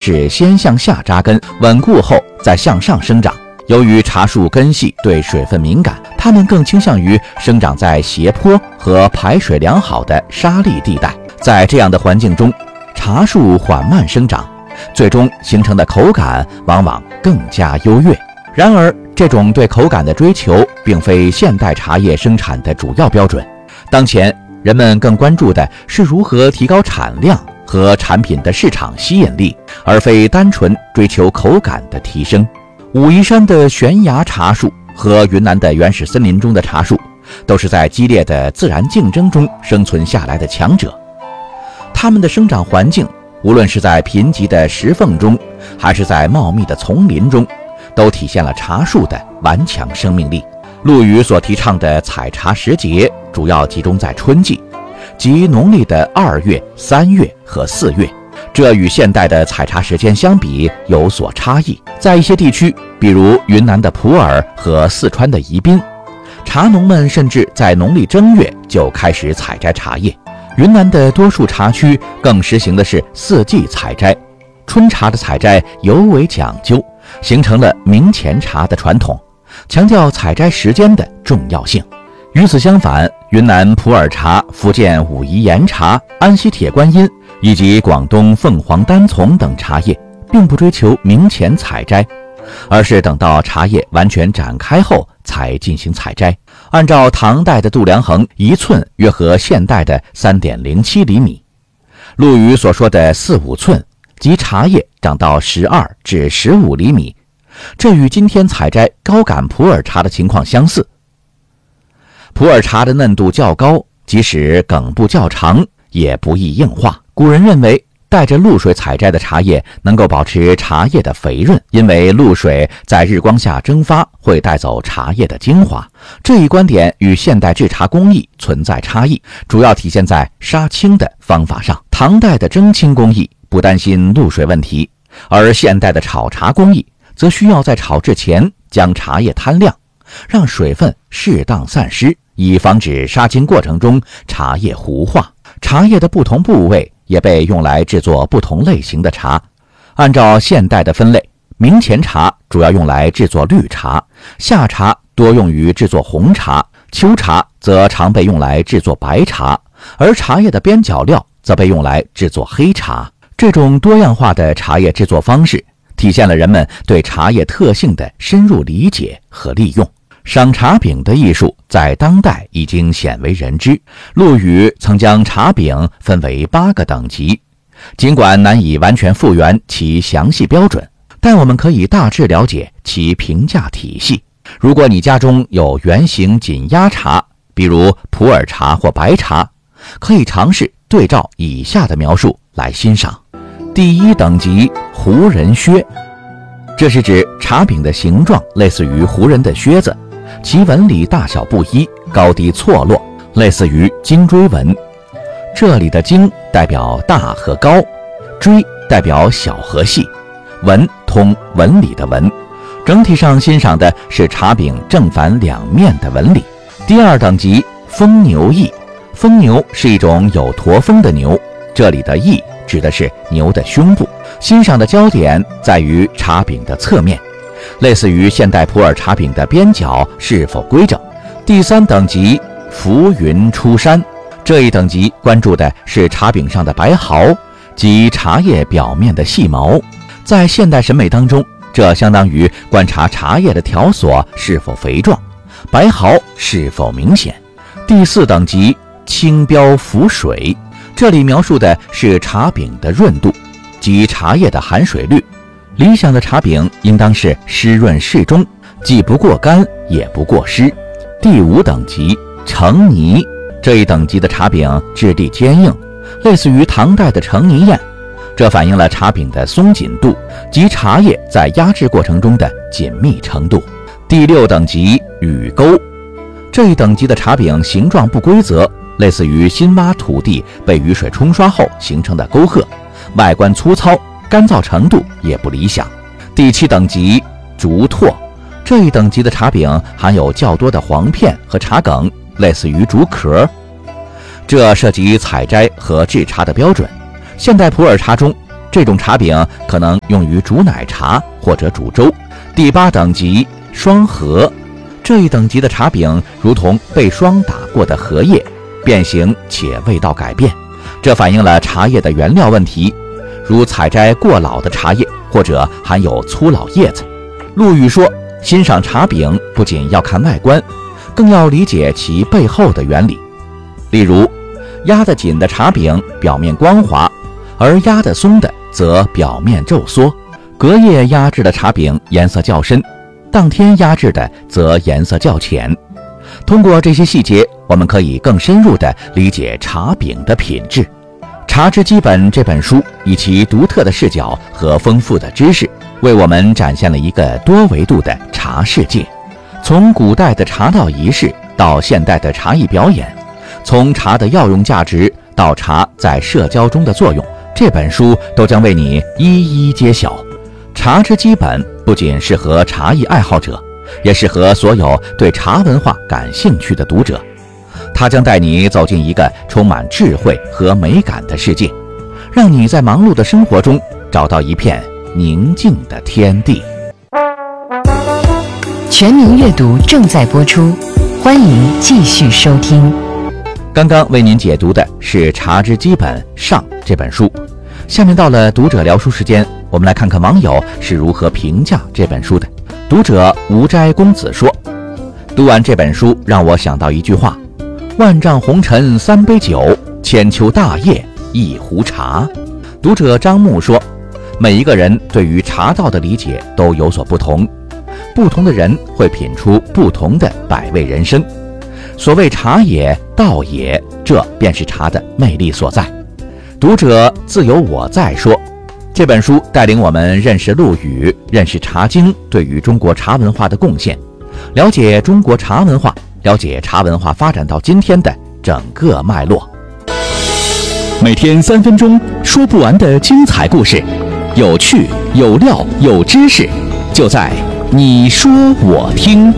是先向下扎根，稳固后再向上生长。由于茶树根系对水分敏感，它们更倾向于生长在斜坡和排水良好的沙砾地带。在这样的环境中，茶树缓慢生长，最终形成的口感往往更加优越。然而，这种对口感的追求并非现代茶叶生产的主要标准。当前，人们更关注的是如何提高产量和产品的市场吸引力，而非单纯追求口感的提升。武夷山的悬崖茶树和云南的原始森林中的茶树，都是在激烈的自然竞争中生存下来的强者。它们的生长环境，无论是在贫瘠的石缝中，还是在茂密的丛林中，都体现了茶树的顽强生命力。陆羽所提倡的采茶时节，主要集中在春季，即农历的2月、3月和4月。这与现代的采茶时间相比有所差异。在一些地区，比如云南的普洱和四川的宜宾，茶农们甚至在农历正月就开始采摘茶叶。云南的多数茶区更实行的是4季采摘，春茶的采摘尤为讲究，形成了明前茶的传统，强调采摘时间的重要性。与此相反，云南普洱茶、福建武夷岩茶、安溪铁观音以及广东凤凰单丛等茶叶，并不追求明前采摘，而是等到茶叶完全展开后才进行采摘。按照唐代的度量衡，1寸约合现代的 3.07 厘米。陆羽所说的4、5寸，即茶叶长到12至15厘米，这与今天采摘高感普洱茶的情况相似。普洱茶的嫩度较高，即使梗部较长，也不易硬化。古人认为，带着露水采摘的茶叶能够保持茶叶的肥润，因为露水在日光下蒸发会带走茶叶的精华。这一观点与现代制茶工艺存在差异，主要体现在杀青的方法上。唐代的蒸青工艺不担心露水问题，而现代的炒茶工艺则需要在炒制前将茶叶摊晾，让水分适当散失，以防止杀青过程中茶叶糊化。茶叶的不同部位也被用来制作不同类型的茶。按照现代的分类，明前茶主要用来制作绿茶，夏茶多用于制作红茶，秋茶则常被用来制作白茶，而茶叶的边角料则被用来制作黑茶。这种多样化的茶叶制作方式，体现了人们对茶叶特性的深入理解和利用。赏茶饼的艺术在当代已经鲜为人知。陆羽曾将茶饼分为8个等级，尽管难以完全复原其详细标准，但我们可以大致了解其评价体系。如果你家中有圆形紧压茶，比如普洱茶或白茶，可以尝试对照以下的描述来欣赏。第1等级，胡人靴。这是指茶饼的形状类似于胡人的靴子，其纹理大小不一，高低错落，类似于金锥纹。这里的金代表大和高，锥代表小和细，纹通纹理的纹。整体上欣赏的是茶饼正反两面的纹理。第2等级，风牛翼。风牛是一种有驼峰的牛，这里的翼指的是牛的胸部。欣赏的焦点在于茶饼的侧面，类似于现代普洱茶饼的边角是否规整。第3等级，浮云出山。这一等级关注的是茶饼上的白毫，即茶叶表面的细毛。在现代审美当中，这相当于观察茶叶的条索是否肥壮，白毫是否明显。第4等级，青标浮水。这里描述的是茶饼的润度，即茶叶的含水率。理想的茶饼应当是湿润适中，既不过干也不过湿。第5等级，澄泥。这一等级的茶饼质地坚硬，类似于唐代的澄泥砚，这反映了茶饼的松紧度及茶叶在压制过程中的紧密程度。第6等级，雨沟。这一等级的茶饼形状不规则，类似于新挖土地被雨水冲刷后形成的沟壑，外观粗糙，干燥程度也不理想。第7等级，竹拓。这一等级的茶饼含有较多的黄片和茶梗，类似于竹壳。这涉及采摘和制茶的标准。现代普洱茶中这种茶饼可能用于煮奶茶或者煮粥。第8等级双荷，这一等级的茶饼如同被霜打过的荷叶，变形且味道改变，这反映了茶叶的原料问题，如采摘过老的茶叶或者含有粗老叶子。陆羽说，欣赏茶饼不仅要看外观，更要理解其背后的原理。例如，压得紧的茶饼表面光滑，而压得松的则表面皱缩。隔夜压制的茶饼颜色较深，当天压制的则颜色较浅。通过这些细节，我们可以更深入地理解茶饼的品质。《茶之基本》这本书以其独特的视角和丰富的知识，为我们展现了一个多维度的茶世界。从古代的茶道仪式到现代的茶艺表演，从茶的药用价值到茶在社交中的作用，这本书都将为你一一揭晓。茶之基本不仅适合茶艺爱好者，也适合所有对茶文化感兴趣的读者。它将带你走进一个充满智慧和美感的世界，让你在忙碌的生活中找到一片宁静的天地。 全民阅读正在播出，欢迎继续收听。 刚刚为您解读的是《茶之基本上》这本书。下面到了读者聊书时间，我们来看看网友是如何评价这本书的。读者无斋公子说，读完这本书让我想到一句话：万丈红尘3杯酒，千秋大业1壶茶。读者张木说，每一个人对于茶道的理解都有所不同，不同的人会品出不同的百味人生。所谓茶也道也，这便是茶的魅力所在。读者自有我在说，这本书带领我们认识陆羽，认识茶经对于中国茶文化的贡献，了解中国茶文化，了解茶文化发展到今天的整个脉络。 每天3分钟，说不完的精彩故事，有趣有料有知识，就在你说我听。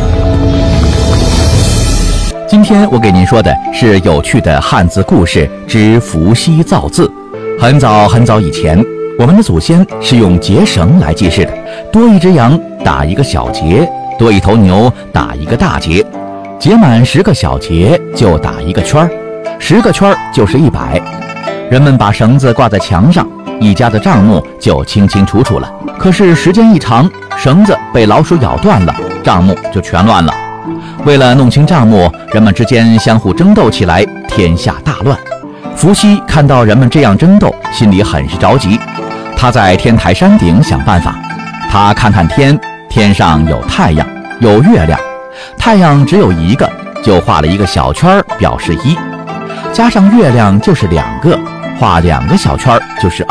今天我给您说的是有趣的汉字故事之伏羲造字。很早很早以前，我们的祖先是用结绳来记事的，多一只羊打一个小结，多一头牛打一个大结，结满10个小结就打一个圈，10个圈就是100。人们把绳子挂在墙上，一家的账目就清清楚楚了。可是时间一长，绳子被老鼠咬断了，账目就全乱了。为了弄清账目，人们之间相互争斗起来，天下大乱。伏羲看到人们这样争斗，心里很是着急。他在天台山顶想办法。他看看天，天上有太阳，有月亮，太阳只有一个，就画了一个小圈表示1，加上月亮就是2个，画2个小圈就是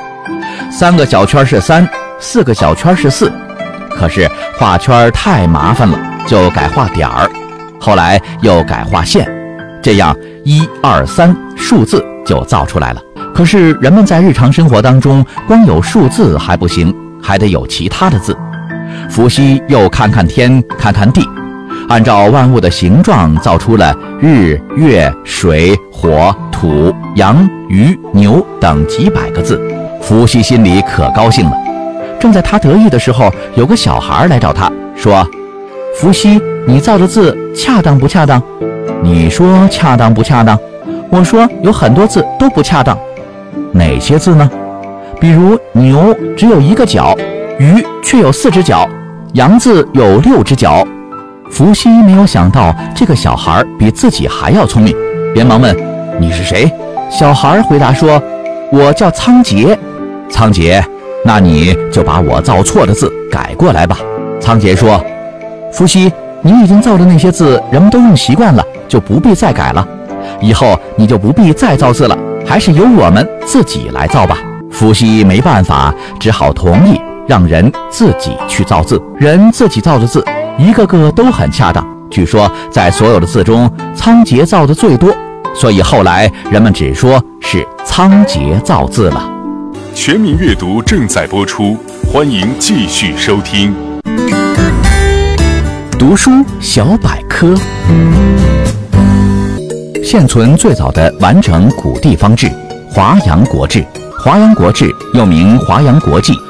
2，3个小圈是3，4个小圈是4。可是画圈太麻烦了，就改画点儿，后来又改画线，这样1、2、3数字就造出来了。可是人们在日常生活当中，光有数字还不行，还得有其他的字。伏羲又看看天，看看地，按照万物的形状造出了日、月、水、火、土、羊、鱼、牛等几百个字。伏羲心里可高兴了。正在他得意的时候，有个小孩来找他说，伏羲，你造的字恰当不恰当？你说恰当不恰当？我说有很多字都不恰当。哪些字呢？比如牛只有1个角，鱼却有4只脚，羊字有6只脚。伏羲没有想到这个小孩比自己还要聪明，连忙问，你是谁？小孩回答说，我叫仓颉。仓颉，那你就把我造错的字改过来吧。仓颉说，伏羲，你已经造的那些字人们都用习惯了，就不必再改了，以后你就不必再造字了，还是由我们自己来造吧。伏羲没办法，只好同意让人自己去造字。人自己造的字一个个都很恰当，据说在所有的字中，仓颉造的最多，所以后来人们只说是仓颉造字了。 全民阅读正在播出，欢迎继续收听。 读书小百科。现存最早的完整古地方志《华阳国志》，《华阳国志》 又名华阳国际，